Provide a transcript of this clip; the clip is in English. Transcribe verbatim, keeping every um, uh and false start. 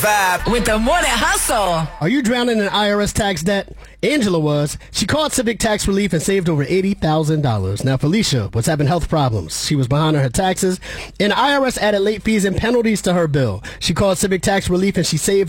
Vibe with the morning hustle. Are you drowning in I R S tax debt? Angela was. She called Civic Tax Relief and saved over eighty thousand dollars. Now, Felicia was having health problems. She was behind on her taxes, and I R S added late fees and penalties to her bill. She called Civic Tax Relief and she saved